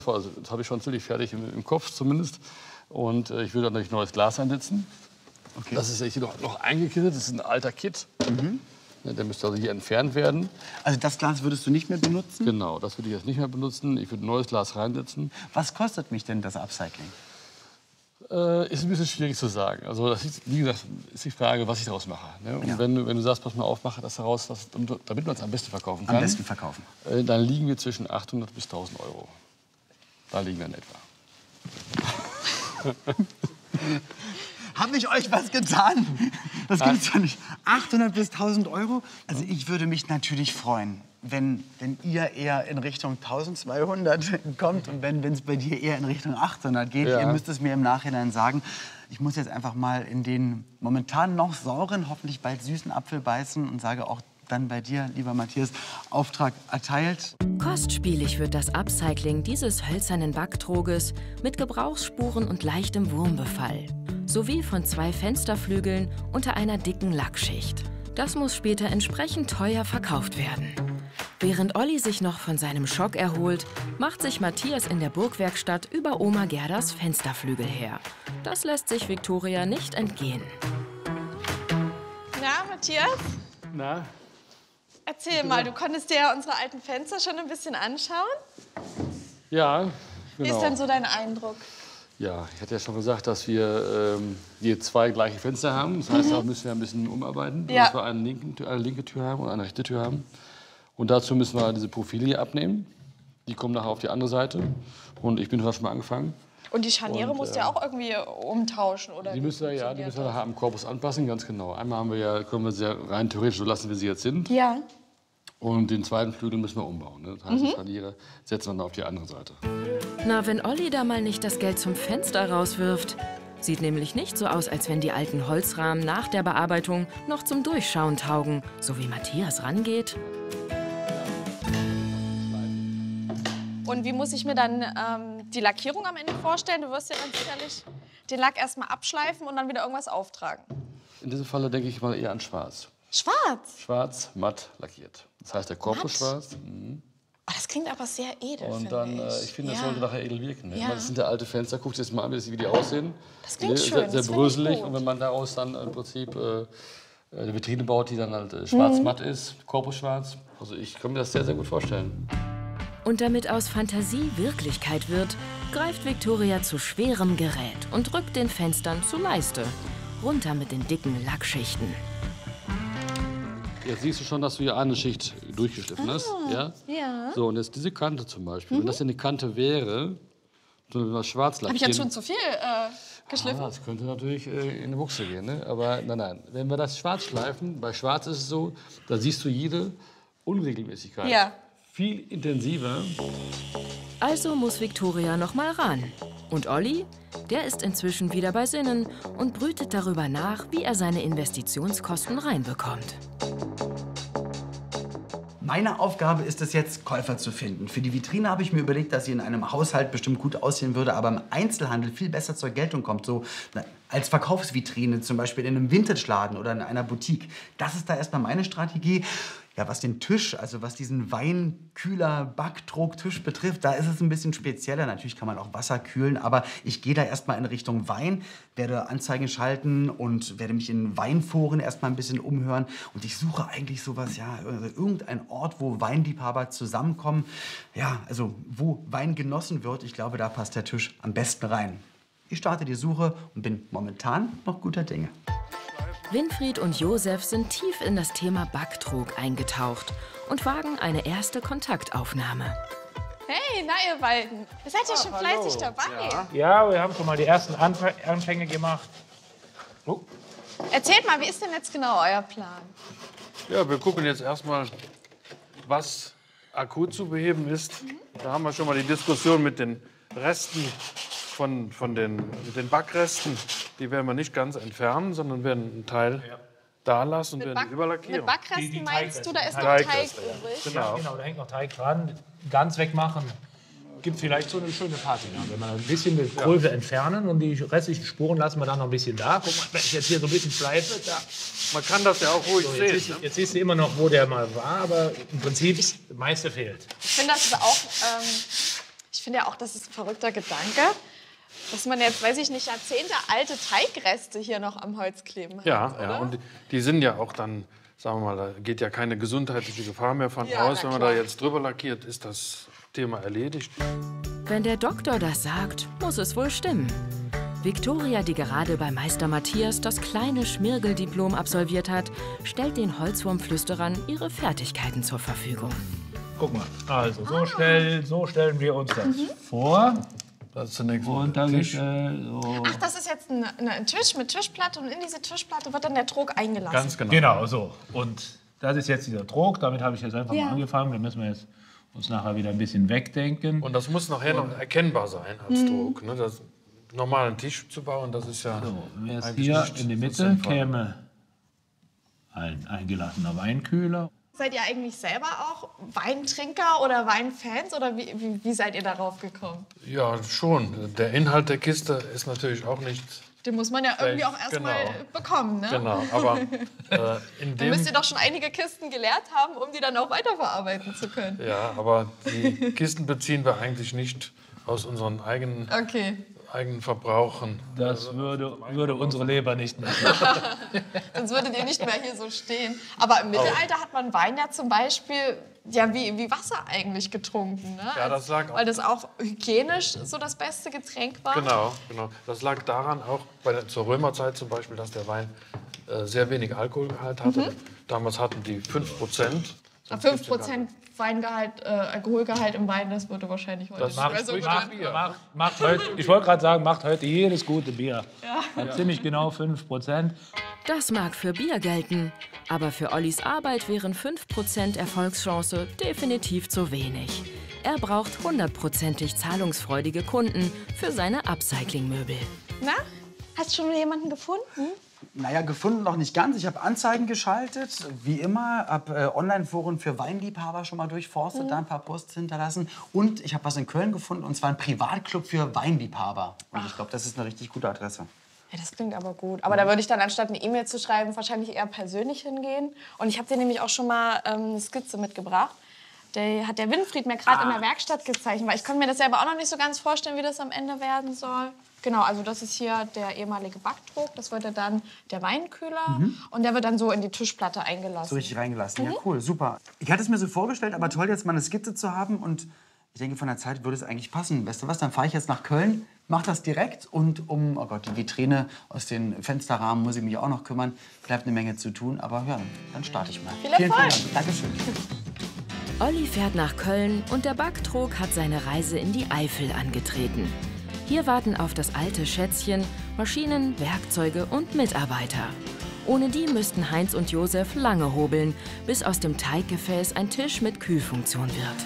Also das habe ich schon ziemlich fertig im Kopf zumindest. Und ich würde natürlich neues Glas einsetzen. Okay. Das ist hier noch eingekittet, das ist ein alter Kit. Der müsste also hier entfernt werden. Also das Glas würdest du nicht mehr benutzen? Genau, das würde ich jetzt nicht mehr benutzen. Ich würde ein neues Glas reinsetzen. Was kostet mich denn das Upcycling? Ist ein bisschen schwierig zu sagen. Also das ist, wie gesagt, ist die Frage, was ich daraus mache. Ne? Und wenn du sagst, pass mal auf, mache das daraus, damit man es am besten verkaufen kann. Am besten verkaufen. Dann liegen wir zwischen 800 bis 1000 Euro. Da liegen wir in etwa. Habe ich euch was getan? Das gibt's doch nicht. 800 bis 1000 Euro? Also ich würde mich natürlich freuen, wenn ihr eher in Richtung 1200 kommt und wenn es bei dir eher in Richtung 800 geht. Ja. Ihr müsst es mir im Nachhinein sagen. Ich muss jetzt einfach mal in den momentan noch sauren, hoffentlich bald süßen Apfel beißen und sage auch dann bei dir, lieber Matthias, Auftrag erteilt. Kostspielig wird das Upcycling dieses hölzernen Backtroges mit Gebrauchsspuren und leichtem Wurmbefall. Sowie von 2 Fensterflügeln unter einer dicken Lackschicht. Das muss später entsprechend teuer verkauft werden. Während Olli sich noch von seinem Schock erholt, macht sich Matthias in der Burgwerkstatt über Oma Gerdas Fensterflügel her. Das lässt sich Viktoria nicht entgehen. Na, Matthias? Na? Erzähl mal, du konntest dir ja unsere alten Fenster schon ein bisschen anschauen. Ja, genau. Wie ist denn so dein Eindruck? Ja, ich hatte ja schon gesagt, dass wir hier 2 gleiche Fenster haben. Das heißt, da müssen wir ein bisschen umarbeiten, dass wir eine linke Tür haben und eine rechte Tür haben. Und dazu müssen wir diese Profile hier abnehmen. Die kommen nachher auf die andere Seite. Und ich bin schon mal angefangen. Und die Scharniere musst du ja auch irgendwie umtauschen, oder? Die müssen wir nachher am Korpus anpassen, ganz genau. Einmal können wir sie rein theoretisch so lassen, wie sie jetzt sind. Ja. Und den zweiten Flügel müssen wir umbauen. Ne? Das heißt, die Scharniere setzen wir dann auf die andere Seite. Na, wenn Olli da mal nicht das Geld zum Fenster rauswirft. Sieht nämlich nicht so aus, als wenn die alten Holzrahmen nach der Bearbeitung noch zum Durchschauen taugen. So wie Matthias rangeht. Und wie muss ich mir dann die Lackierung am Ende vorstellen? Du wirst ja dann sicherlich den Lack erstmal abschleifen und dann wieder irgendwas auftragen. In diesem Falle denke ich mal eher an Schwarz. Schwarz? Schwarz, matt lackiert. Das heißt, der Korpus schwarz. Oh, das klingt aber sehr edel, Und dann, ich finde, das sollte nachher edel wirken. Ne? Ja. Das sind ja alte Fenster. Guckt jetzt mal an, wie die aussehen. Das klingt schön. Sehr bröselig. Und wenn man daraus dann im Prinzip eine Vitrine baut, die dann halt schwarz-matt ist, Korpus schwarz. Also ich kann mir das sehr, sehr gut vorstellen. Und damit aus Fantasie Wirklichkeit wird, greift Viktoria zu schwerem Gerät und rückt den Fenstern zur Leiste. Runter mit den dicken Lackschichten. Jetzt siehst du schon, dass du hier eine Schicht durchgeschliffen hast. Ja? Ja. So, und jetzt diese Kante zum Beispiel. Wenn das ja eine Kante wäre, so wenn wir schwarz lackieren... Habe ich jetzt schon zu viel geschliffen? Das könnte natürlich in die Buchse gehen. Ne? Aber nein. Wenn wir das schwarz schleifen, bei schwarz ist es so, da siehst du jede Unregelmäßigkeit. Ja. Viel intensiver. Also muss Viktoria noch mal ran. Und Olli, der ist inzwischen wieder bei Sinnen und brütet darüber nach, wie er seine Investitionskosten reinbekommt. Meine Aufgabe ist es jetzt, Käufer zu finden. Für die Vitrine habe ich mir überlegt, dass sie in einem Haushalt bestimmt gut aussehen würde, aber im Einzelhandel viel besser zur Geltung kommt. So als Verkaufsvitrine, zum Beispiel in einem Vintage-Laden oder in einer Boutique. Das ist da erstmal meine Strategie. Ja, was den Tisch, also was diesen Weinkühler-Backtrog-Tisch betrifft, da ist es ein bisschen spezieller. Natürlich kann man auch Wasser kühlen, aber ich gehe da erstmal in Richtung Wein, werde Anzeigen schalten und werde mich in Weinforen erstmal ein bisschen umhören. Und ich suche eigentlich sowas, ja, irgendein Ort, wo Weinliebhaber zusammenkommen. Ja, also wo Wein genossen wird. Ich glaube, da passt der Tisch am besten rein. Ich starte die Suche und bin momentan noch guter Dinge. Winfried und Josef sind tief in das Thema Backtrog eingetaucht und wagen eine erste Kontaktaufnahme. Hey, na ihr beiden. Ihr seid ja schon fleißig dabei. Ja, wir haben schon mal die ersten Anfänge gemacht. Oh. Erzählt mal, wie ist denn jetzt genau euer Plan? Ja, wir gucken jetzt erstmal, was akut zu beheben ist. Da haben wir schon mal die Diskussion mit den Resten mit den Backresten. Die werden wir nicht ganz entfernen, sondern werden einen Teil da lassen und werden überlackieren. Mit Backresten Die meinst du, da ist noch Teigresten, Teig ja. übrig? Genau, da hängt noch Teig dran. Ganz wegmachen gibt vielleicht so eine schöne Patina. Wenn wir ein bisschen die Größe entfernen und die restlichen Spuren lassen wir dann noch ein bisschen da. Guck mal, wenn ich jetzt hier so ein bisschen schleife, da. Man kann das ja auch ruhig So, sehen. jetzt siehst du immer noch, wo der mal war, aber im Prinzip das meiste fehlt. Ich finde das auch, ich Ich finde ja auch, das ist ein verrückter Gedanke, dass man jetzt, weiß ich nicht, jahrzehntealte Teigreste hier noch am Holz kleben hat. Ja, oder? ja, und die sind ja auch dann, sagen wir mal, da geht ja keine gesundheitliche Gefahr mehr von Ja, aus. na Wenn man klar. da jetzt drüber lackiert, ist das Thema erledigt. Wenn der Doktor das sagt, muss es wohl stimmen. Viktoria, die gerade bei Meister Matthias das kleine Schmirgeldiplom absolviert hat, stellt den Holzwurmflüsterern ihre Fertigkeiten zur Verfügung. Guck mal, also so stellen wir uns das vor. Das ist zunächst Und der dann Tisch. so. Ach, das ist jetzt ein Tisch mit Tischplatte und in diese Tischplatte wird dann der Trog eingelassen. Ganz genau. Genau, so. Und das ist jetzt dieser Trog, damit habe ich jetzt einfach Ja. mal angefangen. Da müssen wir jetzt uns nachher wieder ein bisschen wegdenken. Und das muss nachher noch erkennbar sein als Druck. Ne? Das normalen Tisch zu bauen, das ist ja So, jetzt eigentlich hier nicht in der so Mitte sinnvoll. käme ein eingelassener Weinkühler. Seid ihr eigentlich selber auch Weintrinker oder Weinfans oder wie seid ihr darauf gekommen? Ja, schon. Der Inhalt der Kiste ist natürlich auch nicht... Den muss man ja irgendwie auch erstmal Genau. bekommen, ne? Genau, aber in Dann dem... müsst ihr doch schon einige Kisten geleert haben, um die dann auch weiterverarbeiten zu können. Ja, aber die Kisten beziehen wir eigentlich nicht aus unseren eigenen Verbrauchen. Das würde unsere Leber nicht machen. Sonst würdet ihr nicht mehr hier so stehen. Aber im Mittelalter hat man Wein ja zum Beispiel ja, wie Wasser eigentlich getrunken. Ne? Ja, das lag auch- Weil das auch hygienisch so das beste Getränk war. Genau, genau. Das lag daran auch zur Römerzeit zum Beispiel, dass der Wein sehr wenig Alkoholgehalt hatte. Damals hatten die 5%. 5% Weingehalt, Alkoholgehalt im Wein, das würde wahrscheinlich heute Das nicht macht mehr so ruhig gut nach sein. Bier. Macht heute, ich wollte gerade sagen, macht heute jedes gute Bier. Hat ziemlich genau 5%. Das mag für Bier gelten, aber für Ollis Arbeit wären 5% Erfolgschance definitiv zu wenig. Er braucht 100%ig zahlungsfreudige Kunden für seine Upcycling-Möbel. Na, hast du schon jemanden gefunden? Naja, gefunden noch nicht ganz. Ich habe Anzeigen geschaltet, wie immer. Habe Online-Foren für Weinliebhaber schon mal durchforstet, da ein paar Posts hinterlassen. Und ich habe was in Köln gefunden, und zwar ein Privatclub für Weinliebhaber. Und ich glaube, das ist eine richtig gute Adresse. Ja, das klingt aber gut. Aber da würde ich dann, anstatt eine E-Mail zu schreiben, wahrscheinlich eher persönlich hingehen. Und ich habe dir nämlich auch schon mal eine Skizze mitgebracht. Der hat der Winfried mir gerade in der Werkstatt gezeichnet. Weil ich konnte mir das selber auch noch nicht so ganz vorstellen, wie das am Ende werden soll. Genau, also das ist hier der ehemalige Backtrog. Das wird ja dann der Weinkühler. Und der wird dann so in die Tischplatte eingelassen. So richtig reingelassen. Ja, cool, super. Ich hatte es mir so vorgestellt, aber toll, jetzt mal eine Skizze zu haben. Und ich denke, von der Zeit würde es eigentlich passen. Weißt du was, dann fahre ich jetzt nach Köln, mache das direkt. Und um, oh Gott, die Vitrine aus den Fensterrahmen muss ich mich auch noch kümmern. Bleibt eine Menge zu tun, aber ja, dann starte ich mal. Viel Erfolg. Vielen Dank. Dankeschön. Olli fährt nach Köln und der Backtrog hat seine Reise in die Eifel angetreten. Hier warten auf das alte Schätzchen Maschinen, Werkzeuge und Mitarbeiter. Ohne die müssten Heinz und Josef lange hobeln, bis aus dem Teiggefäß ein Tisch mit Kühlfunktion wird.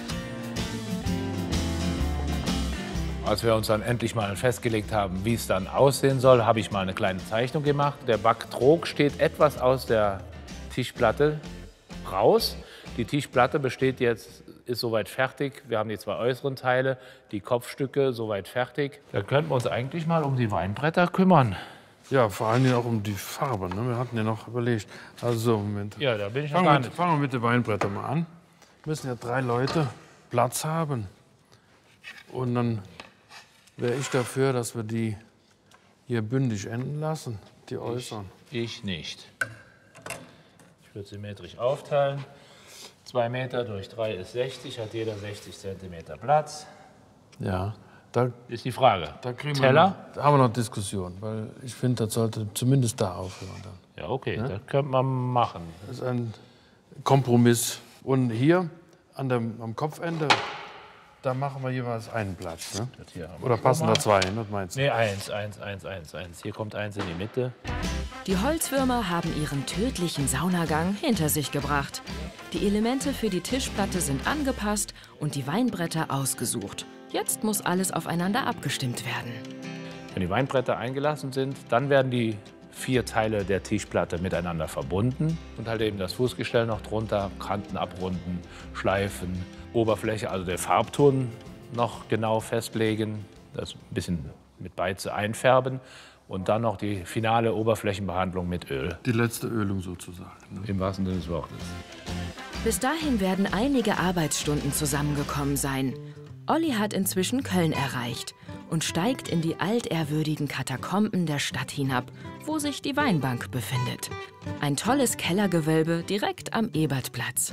Als wir uns dann endlich mal festgelegt haben, wie es dann aussehen soll, habe ich mal eine kleine Zeichnung gemacht. Der Backtrog steht etwas aus der Tischplatte raus. Die Tischplatte ist soweit fertig. Wir haben die zwei äußeren Teile, die Kopfstücke soweit fertig. Da könnten wir uns eigentlich mal um die Weinbretter kümmern. Ja, vor allen Dingen auch um die Farbe. Ne? Wir hatten ja noch überlegt. Also, Moment. Ja, da bin ich noch gar nicht. Fangen wir mit den Weinbrettern mal an. Müssen ja 3 Leute Platz haben. Und dann wäre ich dafür, dass wir die hier bündig enden lassen, die äußeren. Ich nicht. Ich würde symmetrisch aufteilen. 2 Meter durch 3 ist 60, hat jeder 60 Zentimeter Platz. Ja, da Ist die Frage. kriegen Teller? da haben wir noch Diskussion, weil ich finde, das sollte zumindest da aufhören dann. Ja, okay, das könnte man machen. Das ist ein Kompromiss. Und hier am Kopfende, da machen wir jeweils einen Platz. Ne? Das hier haben wir Oder schon passen mal. da 2? Was meinst du? Nee, 1. Hier kommt 1 in die Mitte. Die Holzwürmer haben ihren tödlichen Saunagang hinter sich gebracht. Die Elemente für die Tischplatte sind angepasst und die Weinbretter ausgesucht. Jetzt muss alles aufeinander abgestimmt werden. Wenn die Weinbretter eingelassen sind, dann werden die 4 Teile der Tischplatte miteinander verbunden und halt eben das Fußgestell noch drunter, Kanten abrunden, schleifen, Oberfläche, also der Farbton noch genau festlegen, das ein bisschen mit Beize einfärben und dann noch die finale Oberflächenbehandlung mit Öl, Die letzte Ölung sozusagen. Ne? im wahrsten Sinne des Wortes. Bis dahin werden einige Arbeitsstunden zusammengekommen sein. Olli hat inzwischen Köln erreicht und steigt in die altehrwürdigen Katakomben der Stadt hinab, wo sich die Weinbank befindet. Ein tolles Kellergewölbe direkt am Ebertplatz.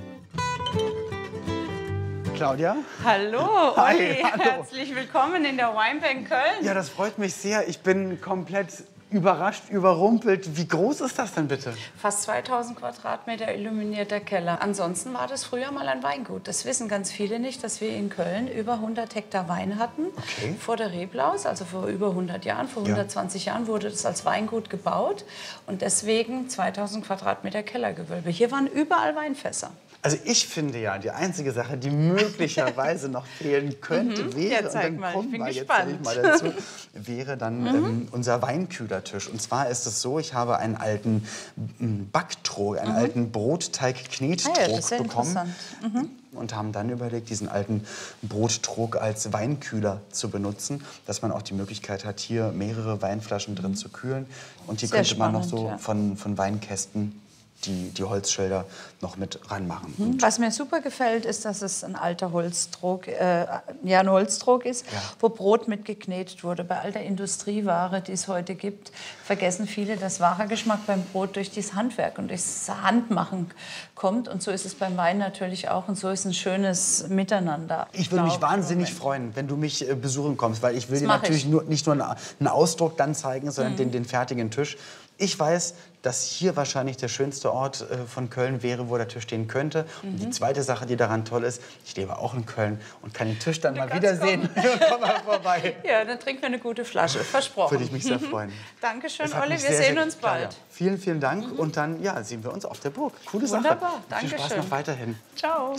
Claudia? Hallo, Hi, Olli. hallo. Herzlich willkommen in der Weinbank Köln. Ja, das freut mich sehr. Ich bin komplett überrascht, überrumpelt. Wie groß ist das denn bitte? Fast 2000 Quadratmeter illuminierter Keller. Ansonsten war das früher mal ein Weingut. Das wissen ganz viele nicht, dass wir in Köln über 100 Hektar Wein hatten. Okay. Vor der Reblaus, also vor über 100 Jahren, vor 120 Jahren wurde das als Weingut gebaut. Und deswegen 2000 Quadratmeter Kellergewölbe. Hier waren überall Weinfässer. Also ich finde ja, die einzige Sache, die möglicherweise noch fehlen könnte, wäre, Ja, zeig und dann mal, kommen ich bin wir jetzt gespannt. endlich mal dazu, wäre dann unser Weinkühlertisch. Und zwar ist es so, ich habe einen alten Backtrog, einen alten Brotteig-Knettrog Ah ja, das ist ja bekommen. interessant. Und haben dann überlegt, diesen alten Brottrog als Weinkühler zu benutzen, dass man auch die Möglichkeit hat, hier mehrere Weinflaschen drin zu kühlen. Und hier Sehr könnte man noch spannend, so ja. von Weinkästen die Holzschilder noch mit ranmachen. Und Was mir super gefällt, ist, dass es ein alter Holztrog, ein Holztrog ist, wo Brot mit geknetet wurde. Bei all der Industrieware, die es heute gibt, vergessen viele, dass wahrer Geschmack beim Brot durch das Handwerk und durchs Handmachen kommt. Und so ist es beim Wein natürlich auch. Und so ist ein schönes Miteinander. ich würde mich Genau, wahnsinnig Moment. freuen, wenn du mich besuchen kommst, weil ich will dir mach natürlich ich. nicht nur einen Ausdruck dann zeigen, sondern den fertigen Tisch. Ich weiß, dass hier wahrscheinlich der schönste Ort von Köln wäre, wo der Tisch stehen könnte. Und die zweite Sache, die daran toll ist, ich lebe auch in Köln und kann den Tisch dann mal wiedersehen. Komm mal vorbei. Ja, dann trinken wir eine gute Flasche. Versprochen. Würde ich mich sehr freuen. Dankeschön, Es hat Olli. mich Wir sehr, sehen sehr- uns Claudia, bald. Vielen, vielen Dank. Und dann sehen wir uns auf der Burg. Coole Sache. Wunderbar. Viel Spaß Dankeschön. noch weiterhin. Ciao.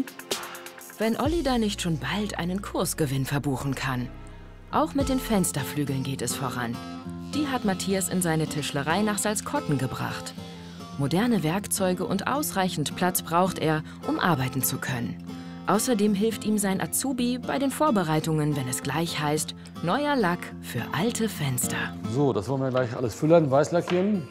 Wenn Olli da nicht schon bald einen Kursgewinn verbuchen kann. Auch mit den Fensterflügeln geht es voran. Die hat Matthias in seine Tischlerei nach Salzkotten gebracht. Moderne Werkzeuge und ausreichend Platz braucht er, um arbeiten zu können. Außerdem hilft ihm sein Azubi bei den Vorbereitungen, wenn es gleich heißt, neuer Lack für alte Fenster. So, das wollen wir gleich alles füllern, weiß lackieren.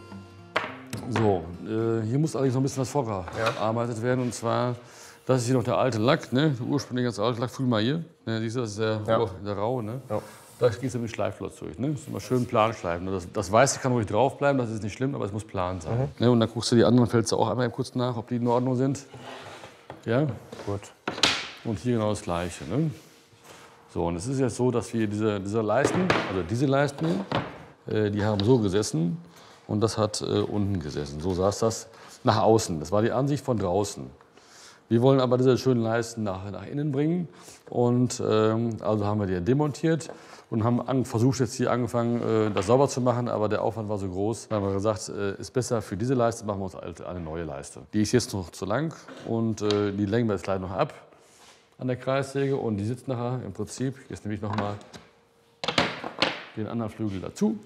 So, hier muss allerdings noch ein bisschen was vorgearbeitet werden. Und zwar, das ist hier noch der alte Lack, ne? Der ursprünglich ganz alte Lack. Fühl mal hier. Ne? Siehst du, das ist der raue. Ne? Ja. Da geht es mit Schleifklotz durch. Ne? Das ist immer schön plan schleifen. Das Weiße kann ruhig drauf bleiben, das ist nicht schlimm, aber es muss plan sein. Ne? Und dann guckst du die anderen Fenster auch einmal kurz nach, ob die in Ordnung sind. Ja? Gut. Und hier genau das Gleiche. Ne? So, und es ist jetzt so, dass wir diese Leisten, also diese Leisten, die haben so gesessen und das hat unten gesessen. So saß das nach außen. Das war die Ansicht von draußen. Wir wollen aber diese schönen Leisten nach innen bringen. Und also haben wir die demontiert und haben versucht, jetzt hier angefangen, das sauber zu machen. Aber der Aufwand war so groß. Dann haben wir gesagt, ist besser für diese Leiste, machen wir uns eine neue Leiste. Die ist jetzt noch zu lang und die lenken wir jetzt gleich noch ab an der Kreissäge. Und die sitzt nachher im Prinzip, jetzt nehme ich noch mal den anderen Flügel dazu.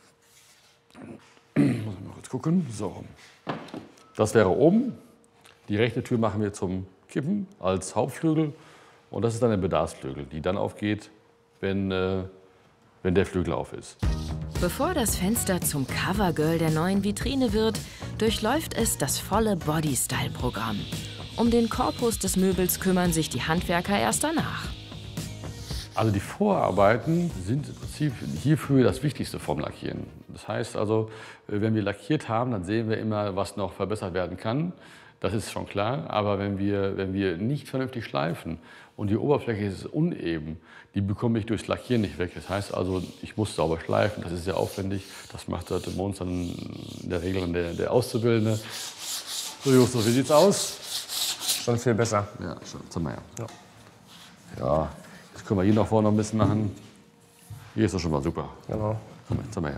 Muss ich mal kurz gucken. So. Das wäre oben. Die rechte Tür machen wir zum Kippen als Hauptflügel. Und das ist dann der Bedarfsflügel, die dann aufgeht, wenn der Flügel auf ist. Bevor das Fenster zum Covergirl der neuen Vitrine wird, durchläuft es das volle Body-Style-Programm. Um den Korpus des Möbels kümmern sich die Handwerker erst danach. Also die Vorarbeiten sind im Prinzip hierfür das Wichtigste vom Lackieren. Das heißt also, wenn wir lackiert haben, dann sehen wir immer, was noch verbessert werden kann. Das ist schon klar, aber wenn wir nicht vernünftig schleifen und die Oberfläche ist uneben, die bekomme ich durchs Lackieren nicht weg. Das heißt also, ich muss sauber schleifen, das ist sehr aufwendig. Das macht bei uns dann in der Regel der Auszubildende. So Justus, wie sieht's aus? Schon viel besser. Ja, schon. Jetzt haben wir ja. Jetzt können wir hier noch vorne noch ein bisschen machen. Hier ist das schon mal super. Genau. Jetzt haben wir ja.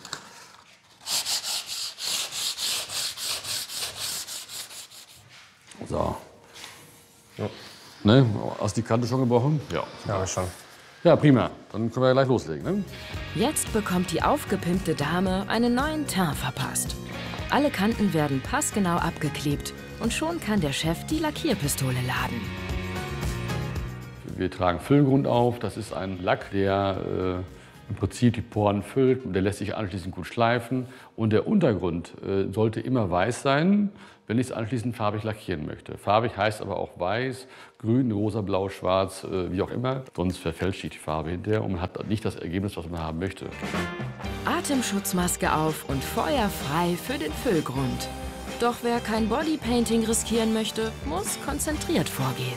So. Ja. Ne? Hast die Kante schon gebrochen? Ja. Ja, schon. Ja, prima. Dann können wir ja gleich loslegen. Ne? Jetzt bekommt die aufgepimpte Dame einen neuen Teint verpasst. Alle Kanten werden passgenau abgeklebt und schon kann der Chef die Lackierpistole laden. Wir tragen Füllgrund auf. Das ist ein Lack, der im Prinzip die Poren füllt. Und der lässt sich anschließend gut schleifen. Und der Untergrund sollte immer weiß sein, wenn ich es anschließend farbig lackieren möchte. Farbig heißt aber auch weiß, grün, rosa, blau, schwarz, wie auch immer. Sonst verfälscht sich die Farbe hinterher und man hat nicht das Ergebnis, was man haben möchte. Atemschutzmaske auf und Feuer frei für den Füllgrund. Doch wer kein Bodypainting riskieren möchte, muss konzentriert vorgehen.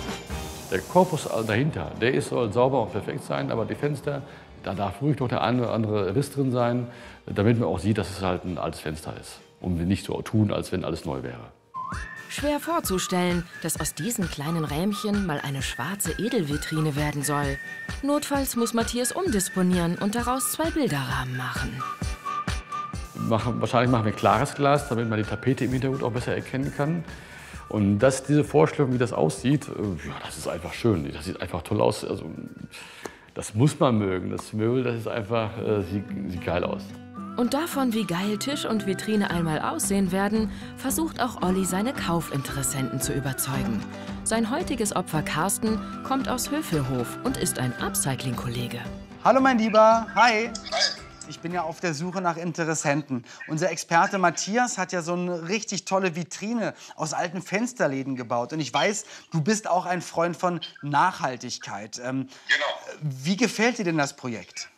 Der Korpus dahinter, soll sauber und perfekt sein, aber die Fenster, da darf ruhig noch der eine oder andere Riss drin sein, damit man auch sieht, dass es halt ein altes Fenster ist. Und nicht so tun, als wenn alles neu wäre. Schwer vorzustellen, dass aus diesen kleinen Rähmchen mal eine schwarze Edelvitrine werden soll. Notfalls muss Matthias umdisponieren und daraus 2 Bilderrahmen machen. Wahrscheinlich machen wir klares Glas, damit man die Tapete im Hintergrund auch besser erkennen kann. Und diese Vorstellung, wie das aussieht, ja, das ist einfach schön. Das sieht einfach toll aus. Also, das muss man mögen. Das Möbel, das ist einfach, sieht geil aus. Und davon, wie geil Tisch und Vitrine einmal aussehen werden, versucht auch Olli seine Kaufinteressenten zu überzeugen. Sein heutiges Opfer Carsten kommt aus Hövelhof und ist ein Upcycling-Kollege. Hallo mein Lieber, hi. Ich bin ja auf der Suche nach Interessenten. Unser Experte Matthias hat ja so eine richtig tolle Vitrine aus alten Fensterläden gebaut. Und ich weiß, du bist auch ein Freund von Nachhaltigkeit. Genau. Wie gefällt dir denn das Projekt?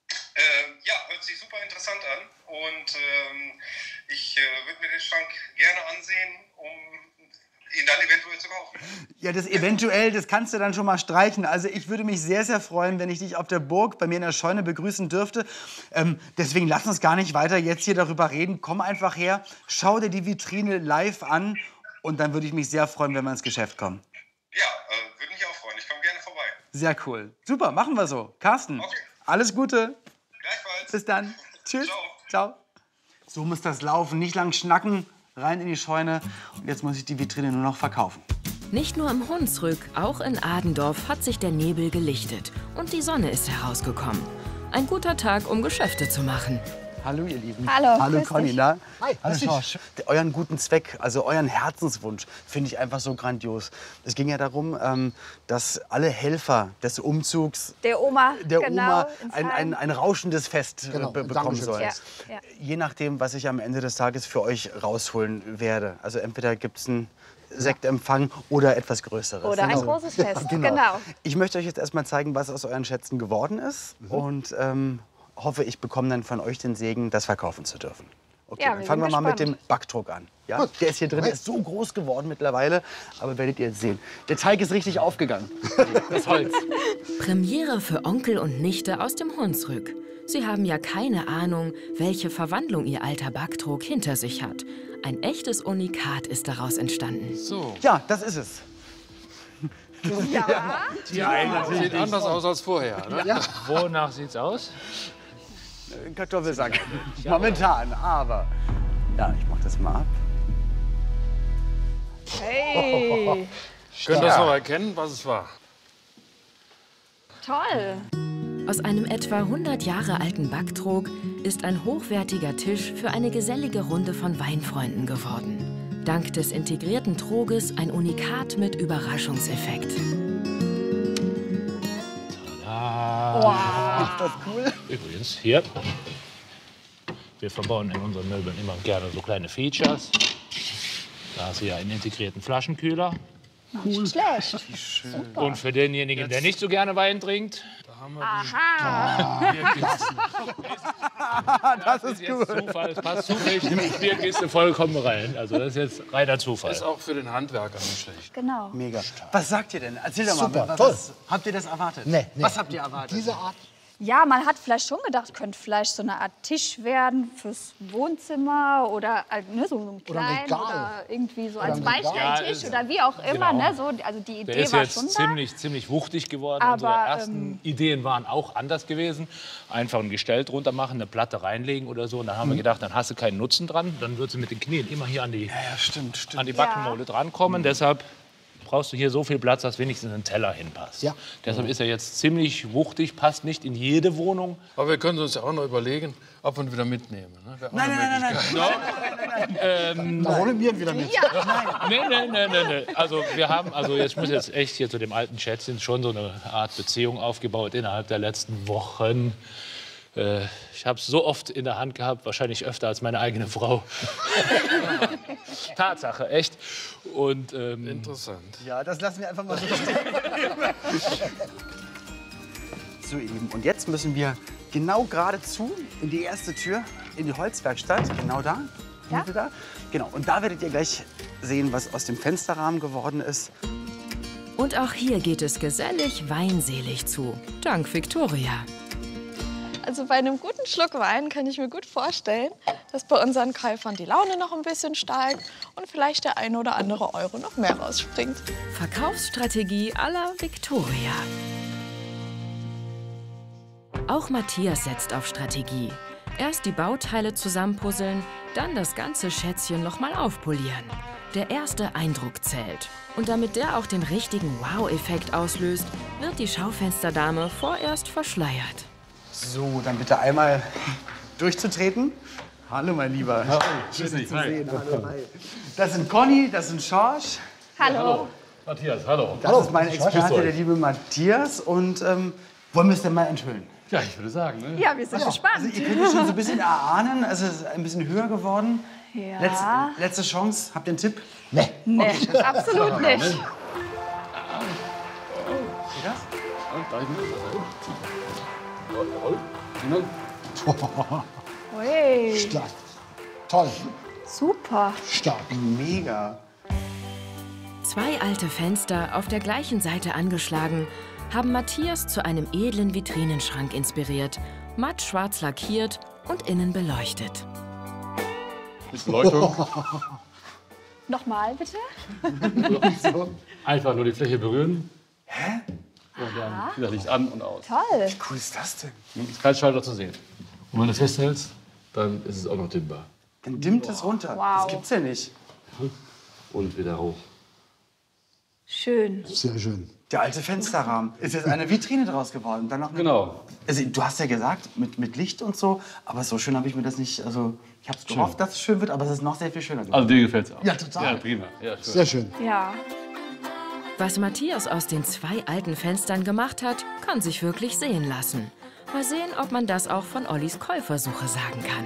Ja, hört sich super interessant an und ich würde mir den Schrank gerne ansehen, um ihn dann eventuell zu kaufen. Ja, das eventuell, das kannst du dann schon mal streichen. Also ich würde mich sehr, sehr freuen, wenn ich dich auf der Burg bei mir in der Scheune begrüßen dürfte. Deswegen lass uns gar nicht weiter jetzt hier darüber reden. Komm einfach her, schau dir die Vitrine live an und dann würde ich mich sehr freuen, wenn wir ins Geschäft kommen. Ja, würde mich auch freuen. Ich komme gerne vorbei. Sehr cool. Super, machen wir so. Carsten, Okay. Alles Gute. Gleichfalls. Bis dann. Tschüss. Ciao. Ciao. So muss das laufen. Nicht lang schnacken, rein in die Scheune. Und jetzt muss ich die Vitrine nur noch verkaufen. Nicht nur im Hunsrück, auch in Adendorf hat sich der Nebel gelichtet und die Sonne ist herausgekommen. Ein guter Tag, um Geschäfte zu machen. Hallo, ihr Lieben. Hallo, Hallo, grüß Conny. dich. Na? Hi, Hallo, grüß dich. Schorsch. Euren guten Zweck, also euren Herzenswunsch, finde ich einfach so grandios. Es ging ja darum, dass alle Helfer des Umzugs Der Oma, der genau, Oma ins ein Heim. rauschendes Fest Genau, bekommen Dankeschön. sollen. Ja, ja. Je nachdem, was ich am Ende des Tages für euch rausholen werde. Also entweder gibt es einen Sektempfang oder etwas Größeres. Oder ein großes Fest, genau. Ich möchte euch jetzt erstmal zeigen, was aus euren Schätzen geworden ist. Und hoffe, ich bekomme dann von euch den Segen, das verkaufen zu dürfen. Okay, Ja, dann wir fangen wir sind mal mit dem gespannt. Backdruck an. Ja? Gut. Der ist hier drin, der ist so groß geworden mittlerweile, aber werdet ihr jetzt sehen. Der Teig ist richtig aufgegangen. Das Holz. Premiere für Onkel und Nichte aus dem Hunsrück. Sie haben ja keine Ahnung, welche Verwandlung ihr alter Backtrog hinter sich hat. Ein echtes Unikat ist daraus entstanden. So. Ja, das ist es. Sieht anders aus als vorher. Ne? Wonach sieht's aus? Kartoffelsack. Momentan, aber. Ja, ich mach das mal ab. Hey, Können das noch erkennen, was es war? toll. Aus einem etwa 100 Jahre alten Backtrog ist ein hochwertiger Tisch für eine gesellige Runde von Weinfreunden geworden. Dank des integrierten Troges ein Unikat mit Überraschungseffekt. Ist das cool? Übrigens, hier. Wir verbauen in unseren Möbeln immer gerne so kleine Features. Da hast du ja einen integrierten Flaschenkühler. Nicht schlecht. Und für denjenigen, der nicht so gerne Wein trinkt, Das ist jetzt cool. Zufall, es passt zufällig in die Bierkiste vollkommen rein. Also das ist jetzt reiner Zufall. Ist auch für den Handwerker nicht schlecht. Genau. Mega. Was sagt ihr denn? Erzähl doch mal. Super, toll. Habt ihr das erwartet? Nee. Was habt ihr erwartet? Diese Art. Ja, man hat vielleicht schon gedacht, könnte vielleicht so eine Art Tisch werden fürs Wohnzimmer oder ne, so einen Oder ein kleinen Regal. oder irgendwie so Oder als ein Regal. Beistelltisch oder wie auch immer. Genau. Ne, so, also die Der Idee ist war jetzt schon da. ziemlich wuchtig geworden. Aber, Unsere ersten Ideen waren auch anders gewesen. Einfach ein Gestell drunter machen, eine Platte reinlegen oder so. Und dann haben wir gedacht, dann hast du keinen Nutzen dran. Dann wird sie mit den Knien immer hier an die, Ja, stimmt. an die Backenmole drankommen. Deshalb brauchst du hier so viel Platz, dass wenigstens ein Teller hinpasst. Ja. Deshalb ist er jetzt ziemlich wuchtig, passt nicht in jede Wohnung. Aber wir können uns ja auch noch überlegen, ob wir ihn wieder mitnehmen. Ne? Wäre auch eine Nein, Möglichkeit. Da holen wir ihn wieder mit. Nee. Also wir haben, ich muss jetzt echt hier zu dem alten Schätzchen schon so eine Art Beziehung aufgebaut innerhalb der letzten Wochen. Ich habe es so oft in der Hand gehabt, wahrscheinlich öfter als meine eigene Frau. Tatsache, echt. Und, Interessant. Ja, das lassen wir einfach mal so stehen. So, ihr Lieben, und jetzt müssen wir genau geradezu in die erste Tür, in die Holzwerkstatt. Genau da. Ja? Da. Genau, und da werdet ihr gleich sehen, was aus dem Fensterrahmen geworden ist. Und auch hier geht es gesellig, weinselig zu. Dank Victoria. Also bei einem guten Schluck Wein kann ich mir gut vorstellen, dass bei unseren Käufern die Laune noch ein bisschen steigt und vielleicht der ein oder andere Euro noch mehr rausspringt. Verkaufsstrategie à la Victoria. Auch Matthias setzt auf Strategie. Erst die Bauteile zusammenpuzzeln, dann das ganze Schätzchen noch mal aufpolieren. Der erste Eindruck zählt. Und damit der auch den richtigen Wow-Effekt auslöst, wird die Schaufensterdame vorerst verschleiert. So, dann bitte einmal durchzutreten. Hallo, mein Lieber. Hallo. Schön, dich zu sehen. Hallo, hi. Das sind Conny, das sind Schorsch. Hallo. Matthias, hallo. Das ist mein Experte, der liebe Matthias. Und wollen wir es denn mal enthüllen? Ja, ich würde sagen. Ne? Ja, wir sind gespannt. Also ihr könnt es schon so ein bisschen erahnen. Es ist ein bisschen höher geworden. Ja. Letzte Chance. Habt ihr einen Tipp? Nee, absolut nicht. Seht ihr das? Ui. Stark. Toll. Super. Stark. Mega. 2 alte Fenster, auf der gleichen Seite angeschlagen, haben Matthias zu einem edlen Vitrinenschrank inspiriert, matt schwarz lackiert und innen beleuchtet. Ist Beleuchtung. Nochmal, bitte. Einfach nur die Fläche berühren. Hä? Und dann das Licht an und aus. Toll. Wie cool ist das denn? Ist kein Schalter zu sehen. Und wenn du festhältst, dann ist es auch noch dimmbar. Dann dimmt es runter. Wow. Das gibt's ja nicht. Und wieder hoch. Schön. Sehr schön. Der alte Fensterrahmen. Ist jetzt eine Vitrine draus geworden. Dann noch eine, Genau. Also, du hast ja gesagt, mit Licht und so, aber so schön habe ich mir das nicht. Also, ich habe es gehofft, dass es schön wird, aber es ist noch sehr viel schöner geworden. Also dir gefällt es auch. Ja, total. Ja, prima. Ja, schön. Sehr schön. Ja. Was Matthias aus den 2 alten Fenstern gemacht hat, kann sich wirklich sehen lassen. Mal sehen, ob man das auch von Ollis Käufersuche sagen kann.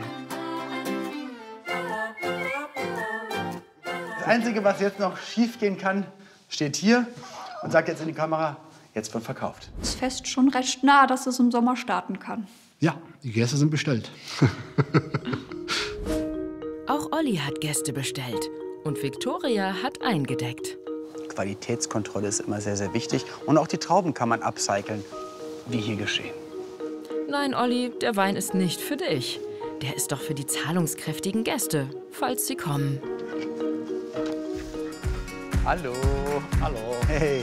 Das Einzige, was jetzt noch schief gehen kann, steht hier und sagt jetzt in die Kamera, jetzt wird verkauft. Ist fest schon recht nah, dass es im Sommer starten kann. Ja, die Gäste sind bestellt. Auch Olli hat Gäste bestellt und Victoria hat eingedeckt. Qualitätskontrolle ist immer sehr, sehr wichtig. Und auch die Trauben kann man upcyclen, wie hier geschehen. Nein, Olli, der Wein ist nicht für dich. Der ist doch für die zahlungskräftigen Gäste, falls sie kommen. Hallo. Hallo. Hey.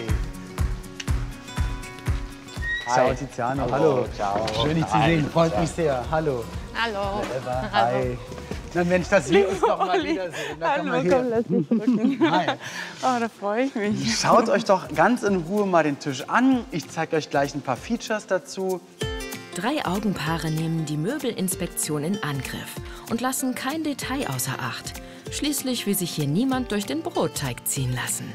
Ciao, Tiziano. Hallo. Ciao. Schön, dich zu sehen. Freut mich sehr. Hallo. Hallo. Eva. Hi. Na Mensch, dass wir uns noch mal wiedersehen. Da Hallo, komm, lass mich drücken. Hi. Oh, da freue ich mich. Schaut euch doch ganz in Ruhe mal den Tisch an. Ich zeige euch gleich ein paar Features dazu. 3 Augenpaare nehmen die Möbelinspektion in Angriff und lassen kein Detail außer Acht. Schließlich will sich hier niemand durch den Brotteig ziehen lassen.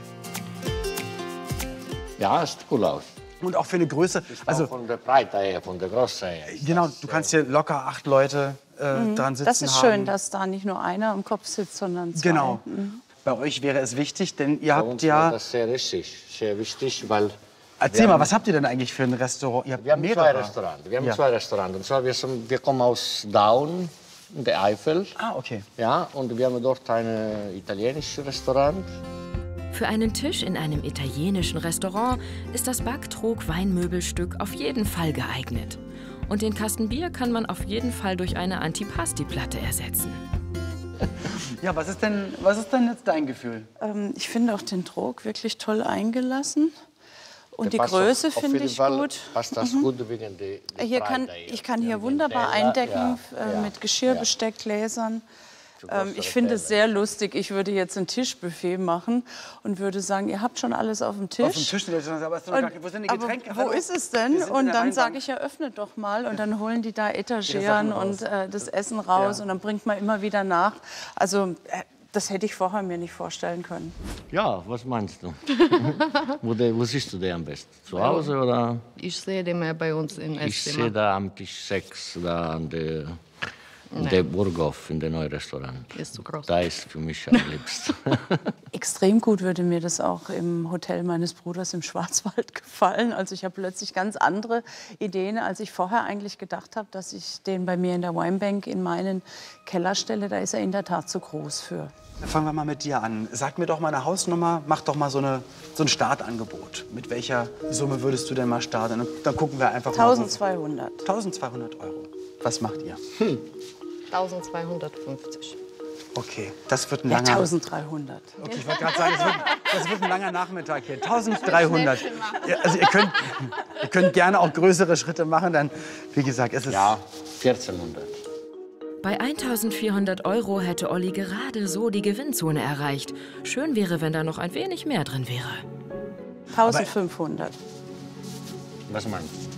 Ja, sieht cool aus. Und auch für eine Größe. Also von der Breite her, von der Größe her. Genau, du kannst hier locker 8 Leute dran sitzen Das ist haben. schön, dass da nicht nur einer am Kopf sitzt, sondern 2. Genau. Bei euch wäre es wichtig, denn ihr Bei habt uns ja... Das ist sehr wichtig, weil... Erzähl mal, was habt ihr denn eigentlich für ein Restaurant? Ihr habt Wir haben mehrere. 2 Restaurants. Wir haben Ja. 2 Restaurants. Und zwar, wir kommen aus Daun, in der Eifel. Ah, okay. Ja, und wir haben dort ein italienisches Restaurant. Für einen Tisch in einem italienischen Restaurant ist das Backtrog-Weinmöbelstück auf jeden Fall geeignet. Und den Kasten Bier kann man auf jeden Fall durch eine Antipasti-Platte ersetzen. Ja, was ist denn jetzt dein Gefühl? Ich finde auch den Trog wirklich toll eingelassen. Und die Passt Größe auf finde jeden ich Fall gut. Passt das gut wegen der Hier Breite ich kann hier wunderbar Teller, eindecken ja, mit Geschirr, Besteck, Gläsern. Ich finde es sehr lustig. Ich würde jetzt ein Tischbuffet machen und würde sagen, ihr habt schon alles auf dem Tisch. Auf dem Tisch, aber wo sind die Getränke? Wo ist es denn? Und dann sage ich ja, öffnet doch mal. Und dann holen die da Etageren und das Essen raus. Und dann bringt man immer wieder nach. Also das hätte ich vorher mir nicht vorstellen können. Ja, was meinst du? Wo siehst du den am besten? Zu Hause oder? Ich sehe den mehr bei uns im Esszimmer. Ich sehe da am Tisch 6, da an der Burghof, in dem neuen Restaurant. Ist zu groß. Da ist für mich am liebsten. Extrem gut würde mir das auch im Hotel meines Bruders im Schwarzwald gefallen. Also ich habe plötzlich ganz andere Ideen, als ich vorher eigentlich gedacht habe, dass ich den bei mir in der Winebank in meinen Keller stelle. Da ist er in der Tat zu groß für. Dann fangen wir mal mit dir an. Sag mir doch mal eine Hausnummer, mach doch mal so ein Startangebot. Mit welcher Summe würdest du denn mal starten? Dann gucken wir einfach mal. 1200. 1200 €. Was macht ihr? 1250. Okay, das wird ein Ja, langer... 1300. Okay, ich wollte gerade sagen, das wird ein langer Nachmittag hier. 1300. Ja, also ihr könnt gerne auch größere Schritte machen, dann, wie gesagt, es ist... Ja, 1400. Bei 1.400 € hätte Olli gerade so die Gewinnzone erreicht. Schön wäre, wenn da noch ein wenig mehr drin wäre. 1500. Was meinst du?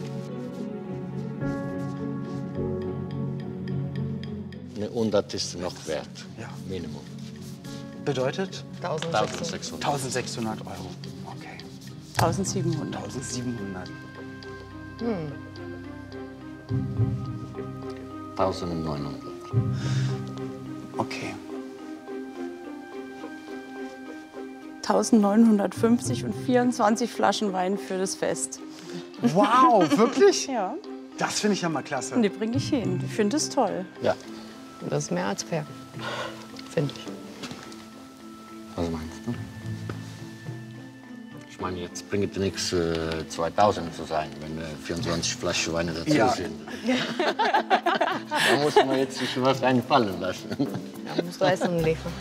Und das ist noch wert, Minimum. Bedeutet? 1600. 1600 €. Okay. 1700. 1700. 1900. Okay. 1950 und 24 Flaschen Wein für das Fest. Wow, wirklich? Ja. Das finde ich ja mal klasse. Und die bringe ich hin. Ich finde es toll. Ja. Das ist mehr als fair, finde ich. Was meinst du? Ich meine, jetzt bringt es nichts, 2000 zu sein, wenn 24 Flaschen Weine dazu sind. Da muss man jetzt sich was einfallen lassen. Da musst du Essen liefern.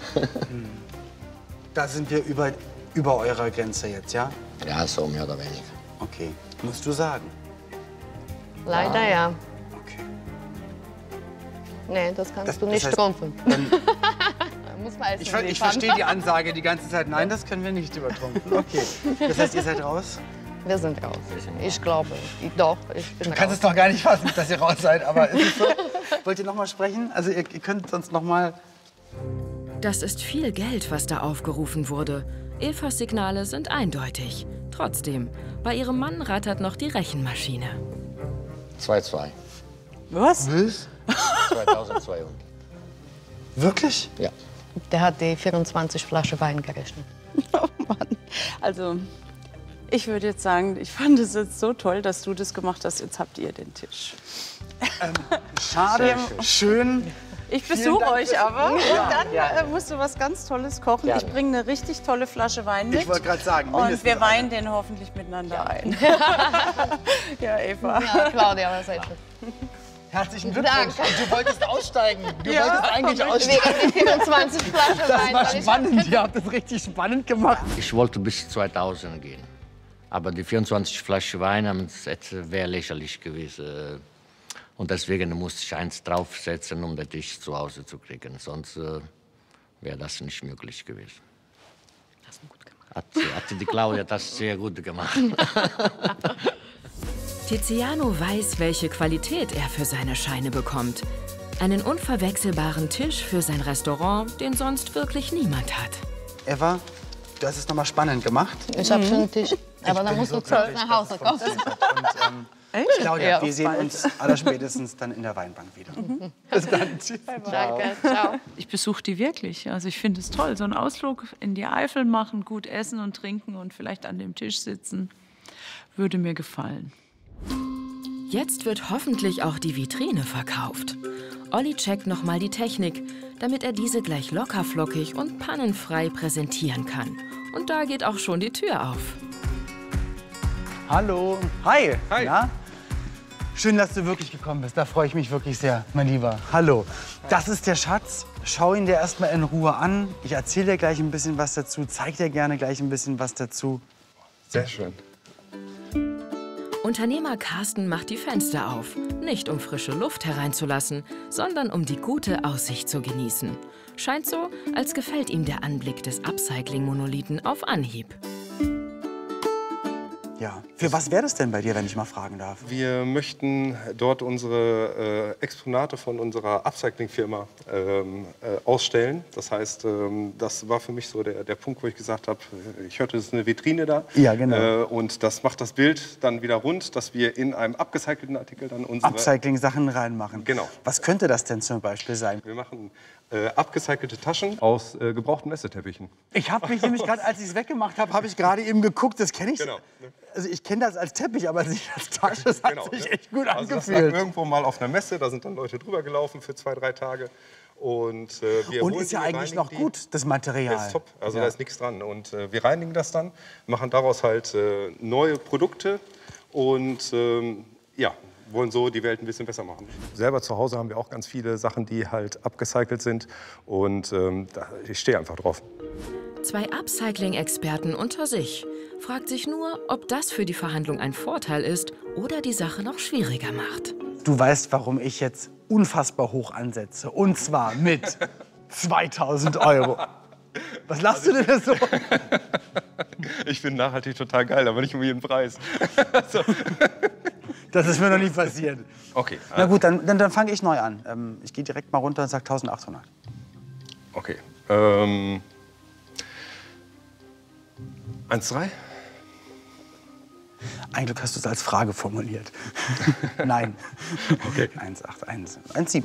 Da sind wir über eurer Grenze jetzt, ja? Ja, so mehr oder weniger. Okay, musst du sagen. Leider ja. Okay. Nee, das kannst du nicht heißt, trumpfen. Muss man Essen Ich liefern. verstehe die Ansage die ganze Zeit. Nein, das können wir nicht übertrumpfen. Okay. Das heißt, ihr seid raus? Wir sind raus. Ich glaube. Doch, ich bin raus. Du kannst es doch gar nicht fassen, dass ihr raus seid. Aber ist es so? Wollt ihr noch mal sprechen? Also ihr könnt sonst noch mal... Das ist viel Geld, was da aufgerufen wurde. Evas Signale sind eindeutig. Trotzdem, bei ihrem Mann rattert noch die Rechenmaschine. 2,2. Was? 2200. Wirklich? Ja. Der hat die 24 Flaschen Wein gerechnet. Oh Mann. Also, ich würde jetzt sagen, ich fand es jetzt so toll, dass du das gemacht hast. Jetzt habt ihr den Tisch. Schade, schön. Ich besuche euch aber und dann musst du was ganz Tolles kochen. Gerne. Ich bringe eine richtig tolle Flasche Wein mit. Ich wollte gerade sagen, und wir weinen den hoffentlich miteinander ein. Ja, Eva. Ja, Claudia, was seid ihr? Herzlichen Glückwunsch. Du wolltest aussteigen. Du wolltest eigentlich aussteigen. Wegen die 24 Flaschen Das Wein. war weil ich- spannend. Ihr habt das richtig spannend gemacht. Ich wollte bis 2000 gehen. Aber die 24 Flaschen Wein wäre lächerlich gewesen. Und deswegen musste ich eins draufsetzen, um den Tisch zu Hause zu kriegen. Sonst wäre das nicht möglich gewesen. Hast du gut gemacht. Hat die Claudia das sehr gut gemacht. Tiziano weiß, welche Qualität er für seine Scheine bekommt. Einen unverwechselbaren Tisch für sein Restaurant, den sonst wirklich niemand hat. Eva, du hast es noch mal spannend gemacht. Ich habe schon einen Tisch. Aber dann musst du 12 nach Hause kommen. Und, Claudia, Ja, wir auf sehen bald. uns allerspätestens dann in der Weinbank wieder. Bis dann. Tschüss. Danke, ciao. Ich besuche die wirklich. Also ich finde es toll. So einen Ausflug in die Eifel machen, gut essen und trinken und vielleicht an dem Tisch sitzen, würde mir gefallen. Jetzt wird hoffentlich auch die Vitrine verkauft. Olli checkt nochmal die Technik, damit er diese gleich lockerflockig und pannenfrei präsentieren kann. Und da geht auch schon die Tür auf. Hallo. Hi. Hi. Ja? Schön, dass du wirklich gekommen bist. Da freue ich mich wirklich sehr, mein Lieber. Hallo. Das ist der Schatz. Schau ihn dir erstmal in Ruhe an. Ich erzähle dir gleich ein bisschen was dazu. Zeig dir gerne gleich ein bisschen was dazu. Sehr schön. Unternehmer Carsten macht die Fenster auf, nicht um frische Luft hereinzulassen, sondern um die gute Aussicht zu genießen. Scheint so, als gefällt ihm der Anblick des Upcycling-Monolithen auf Anhieb. Ja. Für was wäre das denn bei dir, wenn ich mal fragen darf? Wir möchten dort unsere Exponate von unserer Upcycling-Firma ausstellen. Das heißt, das war für mich so der Punkt, wo ich gesagt habe, ich hörte, es ist eine Vitrine da. Ja, genau. Und das macht das Bild dann wieder rund, dass wir in einem abgecycelten Artikel dann unsere Upcycling-Sachen reinmachen. Genau. Was könnte das denn zum Beispiel sein? Wir machen abgecycelte Taschen aus gebrauchten Messeteppichen. Ich habe mich nämlich gerade, als ich es weggemacht habe, habe ich gerade eben geguckt, das kenne ich. Genau. Also ich kenne das als Teppich, aber nicht als Tasche. Das hat sich echt gut also das lag angefühlt. irgendwo mal auf einer Messe, da sind dann Leute drüber gelaufen für 2, 3 Tage. Und ist ja eigentlich noch gut, das Material. Das ist top, also da ist nichts dran. Und wir reinigen das dann, machen daraus halt neue Produkte und wollen so die Welt ein bisschen besser machen. Selber zu Hause haben wir auch ganz viele Sachen, die halt upgecycelt sind und ich stehe einfach drauf. 2 Upcycling-Experten unter sich. Fragt sich nur, ob das für die Verhandlung ein Vorteil ist oder die Sache noch schwieriger macht. Du weißt, warum ich jetzt unfassbar hoch ansetze. Und zwar mit 2000 Euro. Was lachst du denn da so? Ich finde nachhaltig total geil, aber nicht um jeden Preis. So. Das ist mir noch nie passiert. Okay. Na gut, dann fange ich neu an. Ich gehe direkt mal runter und sage 1800. Okay. 1,3? Ein Glück hast du es als Frage formuliert. Nein. Okay. 1,8, 1,7.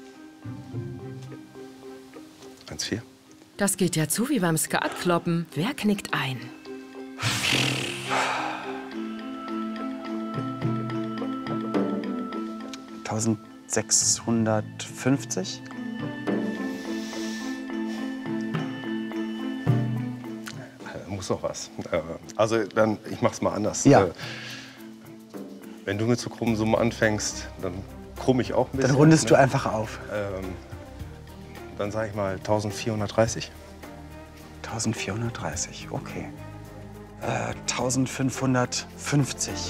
1,4. Das geht ja zu wie beim Skatkloppen. Wer knickt ein? 1650. Muss noch was. Also dann, ich mach's mal anders. Ja. Wenn du mit so krummen Summen anfängst, dann krumm ich auch ein bisschen. Dann rundest du einfach auf. Dann sage ich mal 1430. 1430, okay. 1550.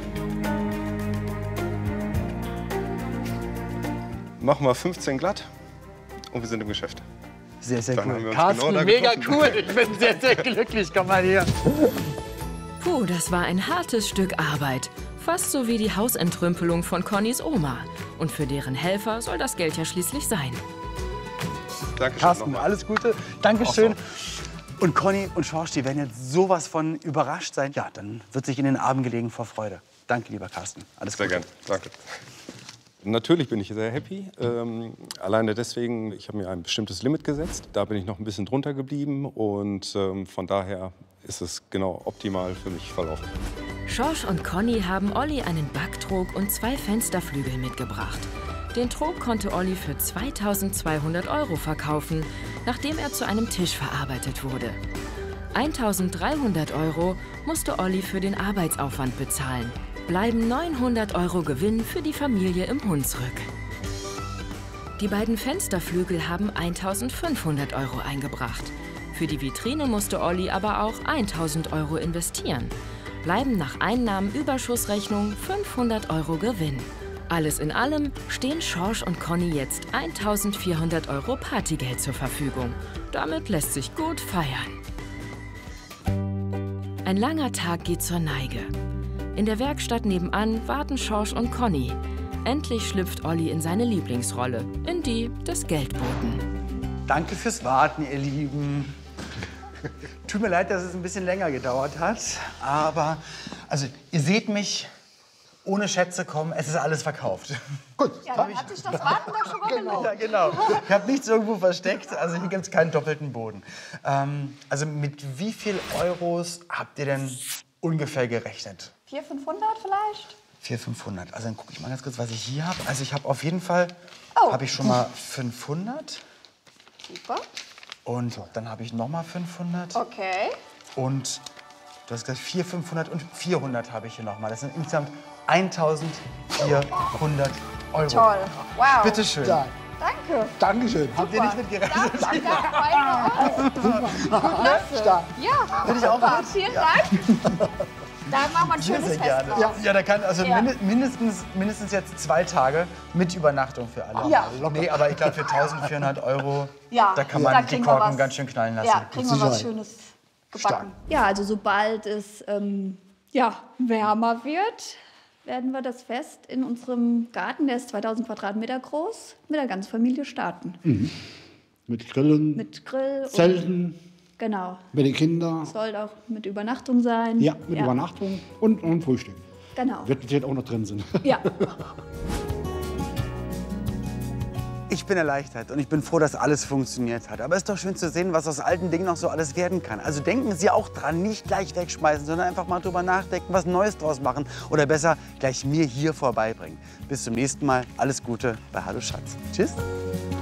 Machen wir 15 glatt und wir sind im Geschäft. Sehr, sehr Dann haben cool. wir uns Carsten, genau da mega getroffen. cool. Ich bin sehr, sehr glücklich. Komm mal her. Puh, das war ein hartes Stück Arbeit. Fast so wie die Hausentrümpelung von Connys Oma. Und für deren Helfer soll das Geld ja schließlich sein. Dankeschön. Carsten, alles Gute. Dankeschön. Und Conny und Schorsch, die werden jetzt sowas von überrascht sein. Ja, dann wird sich in den Armen gelegen vor Freude. Danke, lieber Carsten. Alles Gute. Sehr gern. Danke. Natürlich bin ich sehr happy. Alleine deswegen, ich habe mir ein bestimmtes Limit gesetzt. Da bin ich noch ein bisschen drunter geblieben. Und von daher ist es genau optimal für mich verlaufen. Schorsch und Conny haben Olli einen Backtrog und 2 Fensterflügel mitgebracht. Den Trog konnte Olli für 2.200 Euro verkaufen, nachdem er zu einem Tisch verarbeitet wurde. 1.300 Euro musste Olli für den Arbeitsaufwand bezahlen. Bleiben 900 Euro Gewinn für die Familie im Hunsrück. Die beiden Fensterflügel haben 1.500 Euro eingebracht. Für die Vitrine musste Olli aber auch 1.000 Euro investieren. Bleiben nach Einnahmenüberschussrechnung 500 Euro Gewinn. Alles in allem stehen Schorsch und Conny jetzt 1.400 Euro Partygeld zur Verfügung. Damit lässt sich gut feiern. Ein langer Tag geht zur Neige. In der Werkstatt nebenan warten Schorsch und Conny. Endlich schlüpft Olli in seine Lieblingsrolle, in die des Geldboten. Danke fürs Warten, ihr Lieben. Tut mir leid, dass es ein bisschen länger gedauert hat. Aber, also, ihr seht mich ohne Schätze kommen. Es ist alles verkauft. Gut. Ja, dann hat sich das Warten doch schon mal gelohnt. Ja, genau. Ich habe nichts irgendwo versteckt. Also hier gibt es keinen doppelten Boden. Also mit wie viel Euros habt ihr denn ungefähr gerechnet? 400, 500 vielleicht? 400, 500. Also dann gucke ich mal ganz kurz, was ich hier habe. Also ich habe auf jeden Fall habe ich schon mal 500. Super. Und dann habe ich noch mal 500. Okay. Und du hast gesagt 400, 500 und 400 habe ich hier noch mal. Das sind insgesamt 1.400 Euro. Toll. Wow. Bitte schön. Danke. Dankeschön. Habt ihr nicht mit gerechnet? Danke. Klasse. Stark. Ja, Bin ich auch super. mit? Vielen Ja. Dank. Da machen wir ein schönes Sehr Fest gerne. draus. Ja, da kann also Ja. mindestens jetzt 2 Tage mit Übernachtung für alle. Ja. Nee, aber ich glaube für 1.400 €, Ja, da kann da man die kriegen wir Korken was. ganz schön knallen lassen. Ja, kriegen wir was Schönes gebacken. Ja, also sobald es wärmer wird, werden wir das Fest in unserem Garten, der ist 2000 Quadratmeter groß, mit der ganzen Familie starten. Mhm. Mit Grillen, Mit Grill. Zelten, Genau. mit den Kindern. Soll auch mit Übernachtung sein. Ja, mit Übernachtung und Frühstück. Genau. Wird auch noch drin sind. Ja. Ich bin erleichtert und ich bin froh, dass alles funktioniert hat. Aber es ist doch schön zu sehen, was aus alten Dingen noch so alles werden kann. Also denken Sie auch dran, nicht gleich wegschmeißen, sondern einfach mal drüber nachdenken, was Neues draus machen. Oder besser, gleich mir hier vorbeibringen. Bis zum nächsten Mal. Alles Gute bei Hallo Schatz. Tschüss.